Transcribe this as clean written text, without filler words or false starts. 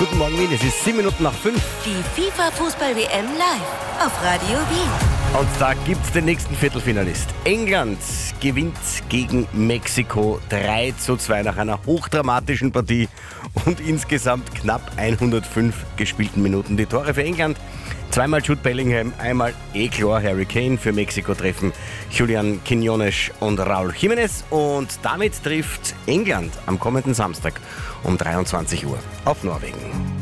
Guten Morgen Wien, es ist 7 Minuten nach 5. Die FIFA-Fußball-WM live auf Radio Wien. Und da gibt's den nächsten Viertelfinalist. England gewinnt gegen Mexiko 3:2 nach einer hochdramatischen Partie und insgesamt knapp 105 gespielten Minuten. Die Tore für England: zweimal Jude Bellingham, einmal klar Harry Kane. Für Mexiko treffen Julian Quiñones und Raúl Jiménez. Und damit trifft England am kommenden Samstag um 23 Uhr auf Norwegen.